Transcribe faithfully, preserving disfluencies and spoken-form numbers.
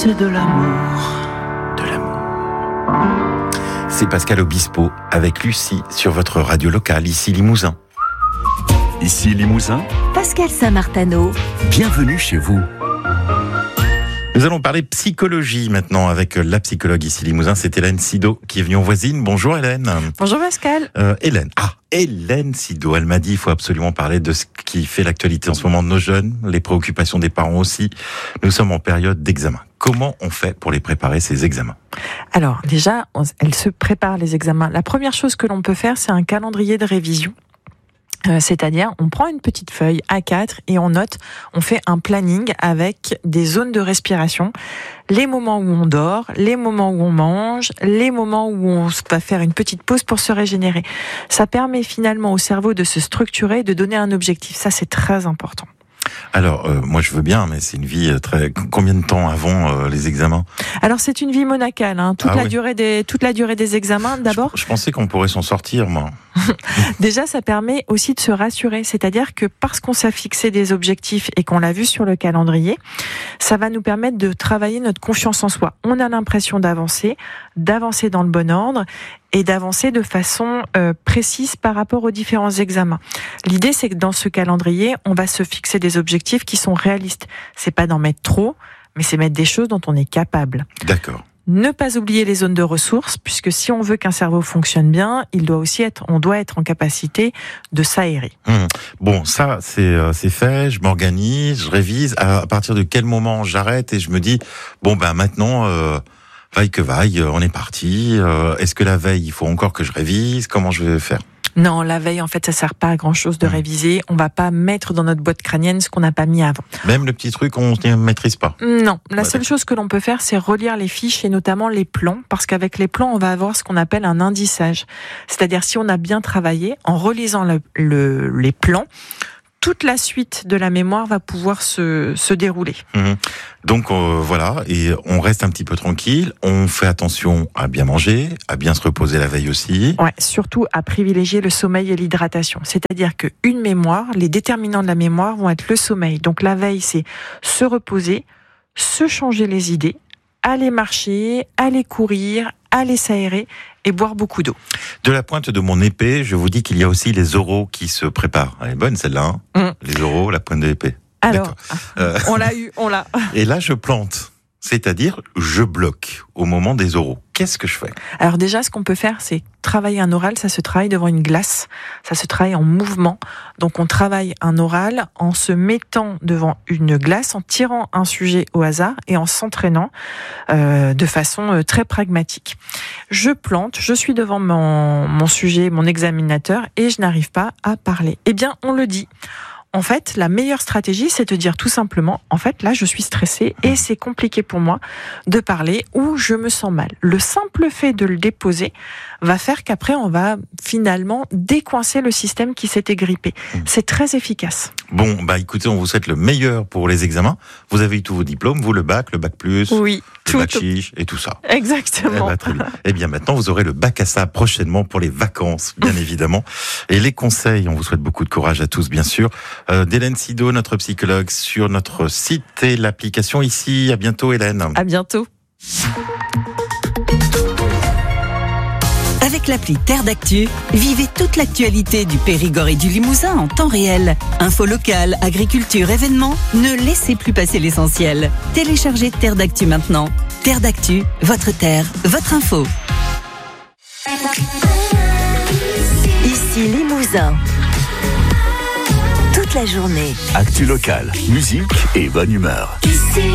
c'est de l'amour, de l'amour. C'est Pascal Obispo avec Lucie sur votre radio locale, ici Limousin. Ici Limousin, Pascal Saint-Martano. Bienvenue chez vous. Nous allons parler psychologie maintenant avec la psychologue ici Limousin, c'est Hélène Sido qui est venue en voisine. Bonjour Hélène. Bonjour Pascal. Euh, Hélène, ah Hélène Sido, elle m'a dit il faut absolument parler de ce qui fait l'actualité en ce moment de nos jeunes, les préoccupations des parents aussi. Nous sommes en période d'examen. Comment on fait pour les préparer ces examens ? Alors déjà, on, elle se prépare les examens. La première chose que l'on peut faire, c'est un calendrier de révision. Euh, c'est-à-dire, on prend une petite feuille A quatre et on note, on fait un planning avec des zones de respiration, les moments où on dort, les moments où on mange, les moments où on va faire une petite pause pour se régénérer. Ça permet finalement au cerveau de se structurer, de donner un objectif. Ça, c'est très important. Alors, euh, moi je veux bien, mais c'est une vie très... Combien de temps avant euh, les examens ? Alors c'est une vie monacale, hein. toute, ah, la oui. durée des, toute la durée des examens d'abord. Je, je pensais qu'on pourrait s'en sortir, moi. Déjà, ça permet aussi de se rassurer, c'est-à-dire que parce qu'on s'est fixé des objectifs et qu'on l'a vu sur le calendrier, ça va nous permettre de travailler notre confiance en soi. On a l'impression d'avancer, d'avancer dans le bon ordre et d'avancer de façon euh, précise par rapport aux différents examens. L'idée, c'est que dans ce calendrier, on va se fixer des objectifs qui sont réalistes. C'est pas d'en mettre trop, mais c'est mettre des choses dont on est capable. D'accord. Ne pas oublier les zones de ressources, puisque si on veut qu'un cerveau fonctionne bien, il doit aussi être, on doit être en capacité de s'aérer. Mmh. Bon, ça, c'est, euh, c'est fait, je m'organise, je révise. À, à partir de quel moment j'arrête et je me dis, bon, ben maintenant, euh, vaille que vaille, on est parti. Euh, est-ce que la veille, il faut encore que je révise ? Comment je vais faire ? Non, la veille, en fait, ça sert pas à grand chose de mmh. réviser. On va pas mettre dans notre boîte crânienne ce qu'on n'a pas mis avant. Même le petit truc, on ne maîtrise pas. Non, la ouais, seule chose que l'on peut faire, c'est relire les fiches et notamment les plans, parce qu'avec les plans, on va avoir ce qu'on appelle un indissage. C'est-à-dire, si on a bien travaillé, en relisant le, le, les plans, toute la suite de la mémoire va pouvoir se, se dérouler. Mmh. Donc euh, voilà, et on reste un petit peu tranquille, on fait attention à bien manger, à bien se reposer la veille aussi. Ouais, surtout à privilégier le sommeil et l'hydratation. C'est-à-dire qu'une mémoire, les déterminants de la mémoire vont être le sommeil. Donc la veille, c'est se reposer, se changer les idées, aller marcher, aller courir, aller s'aérer et boire beaucoup d'eau. De la pointe de mon épée, je vous dis qu'il y a aussi les oraux qui se préparent. Elle est bonne celle-là, hein mmh. Les oraux, la pointe de l'épée. Alors, euh... on l'a eu, on l'a. Et là, je plante. C'est-à-dire, je bloque au moment des oraux. Qu'est-ce que je fais ? Alors déjà, ce qu'on peut faire, c'est travailler un oral. Ça se travaille devant une glace. Ça se travaille en mouvement. Donc, on travaille un oral en se mettant devant une glace, en tirant un sujet au hasard et en s'entraînant euh, de façon très pragmatique. Je plante, je suis devant mon, mon sujet, mon examinateur, et je n'arrive pas à parler. Eh bien, on le dit. En fait, la meilleure stratégie, c'est de dire tout simplement, en fait, là, je suis stressée et c'est compliqué pour moi de parler ou je me sens mal. Le simple fait de le déposer va faire qu'après, on va finalement décoincer le système qui s'était grippé. C'est très efficace. Bon, bah écoutez, on vous souhaite le meilleur pour les examens. Vous avez eu tous vos diplômes, vous, le bac, le bac plus, oui, le tout, bac tout. chiche et tout ça. Exactement. Eh, bah, très bien. Eh bien, maintenant, vous aurez le bac à ça prochainement pour les vacances, bien évidemment. Et les conseils, on vous souhaite beaucoup de courage à tous, bien sûr. Euh, d'Hélène Sido, notre psychologue, sur notre site et l'application ici. À bientôt, Hélène. À bientôt. Avec l'appli Terre d'Actu, vivez toute l'actualité du Périgord et du Limousin en temps réel. Infos locales, agriculture, événements, ne laissez plus passer l'essentiel. Téléchargez Terre d'Actu maintenant. Terre d'Actu, votre terre, votre info. Ici Limousin. Toute la journée. Actu locale, musique et bonne humeur. Ici